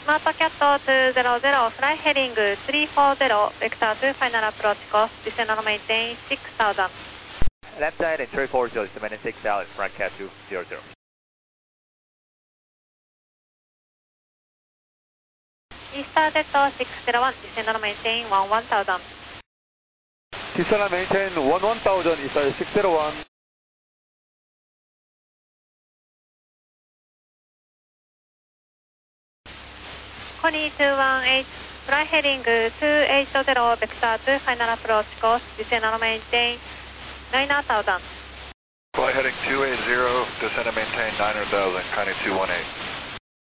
Smart Cat 200, fly heading 340, vector to final approach course, descend and maintain 6000. Left side and 340, descend and 6000, Smart Cat 200. EasterJet 601, descend and maintain 1000. descend and maintain 1000, EasterJet 601. Connie 218, fly heading 280, vector to final approach course, descend and maintain 9000. Fly heading 280, descend and maintain 9000, Connie 218.